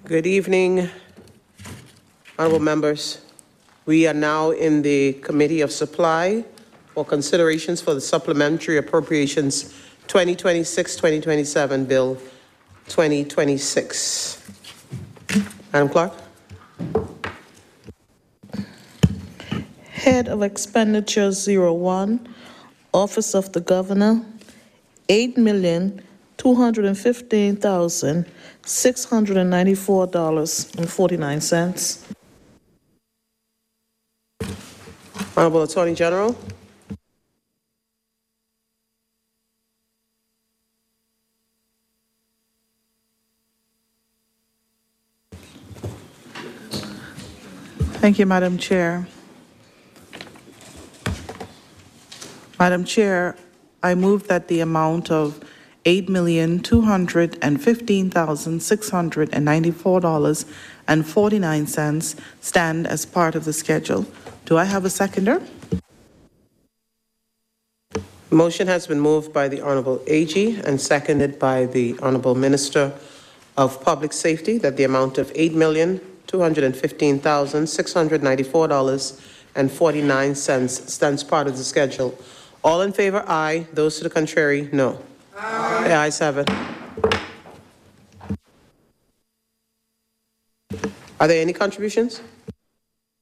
Good evening, honorable members. We are now in the Committee of Supply for considerations for the Supplementary Appropriations 2026-2027 Bill 2026. Madam Clerk. Head of Expenditure 01, Office of the Governor, $8,215,694.49. Honorable Attorney General. Thank you, Madam Chair. Madam Chair, I move that the amount of $8,215,694.49 stand as part of the schedule. Do I have a seconder? Motion has been moved by the Honorable AG and seconded by the Honorable Minister of Public Safety that the amount of $8,215,694.49 stands part of the schedule. All in favor, aye. Those to the contrary, no. Aye. The ayes have it. Are there any contributions?